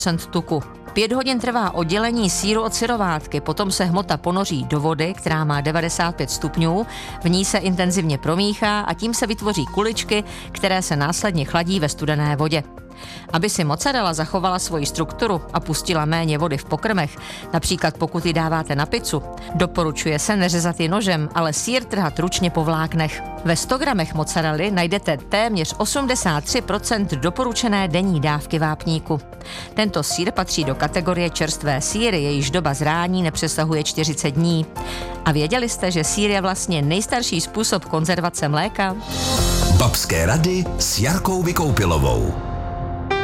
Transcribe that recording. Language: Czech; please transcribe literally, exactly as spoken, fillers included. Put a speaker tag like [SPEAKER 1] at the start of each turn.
[SPEAKER 1] tuku. Pět hodin trvá oddělení sýru od syrovátky, potom se hmota ponoří do vody, která má devadesát pět stupňů, v ní se intenzivně promíchá a tím se vytvoří kuličky, které se následně chladí ve studené vodě. Aby si mozzarella zachovala svoji strukturu a pustila méně vody v pokrmech, například pokud ji dáváte na pizzu, doporučuje se neřezat ji nožem, ale sýr trhat ručně po vláknech. Ve sto gramech mozzarelly najdete téměř osmdesát tři procent doporučené denní dávky vápníku. Tento sýr patří do kategorie čerstvé sýry, jejíž doba zrání nepřesahuje čtyřicet dní. A věděli jste, že sýr je vlastně nejstarší způsob konzervace mléka?
[SPEAKER 2] Babské rady s Jarkou Vykoupilovou.